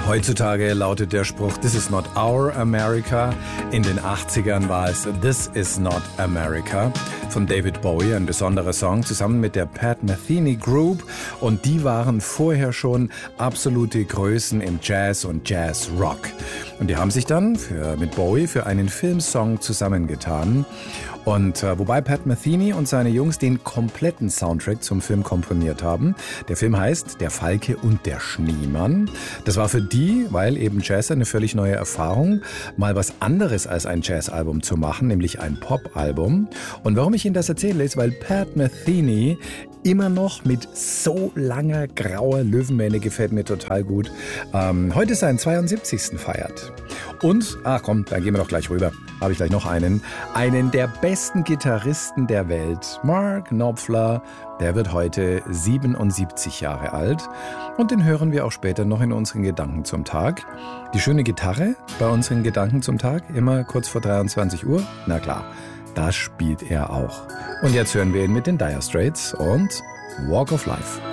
Heutzutage lautet der Spruch, This is not our America. In den 80ern war es This is not America von David Bowie, ein besonderer Song, zusammen mit der Pat Metheny Group. Und die waren vorher schon absolute Größen im Jazz und Jazz-Rock. Und die haben sich dann mit Bowie für einen Filmsong zusammengetan. Und wobei Pat Metheny und seine Jungs den kompletten Soundtrack zum Film komponiert haben. Der Film heißt Der Falke und der Schneemann. Das war für die, weil eben Jazz eine völlig neue Erfahrung, mal was anderes als ein Jazzalbum zu machen, nämlich ein Popalbum. Und warum ich Ihnen das erzähle, ist, weil Pat Metheny immer noch mit so langer grauer Löwenmähne, gefällt mir total gut, heute seinen 72. feiert. Und, dann gehen wir doch gleich rüber, habe ich gleich noch einen der besten Gitarristen der Welt, Mark Knopfler, der wird heute 77 Jahre alt und den hören wir auch später noch in unseren Gedanken zum Tag. Die schöne Gitarre bei unseren Gedanken zum Tag, immer kurz vor 23 Uhr, na klar, das spielt er auch. Und jetzt hören wir ihn mit den Dire Straits und Walk of Life.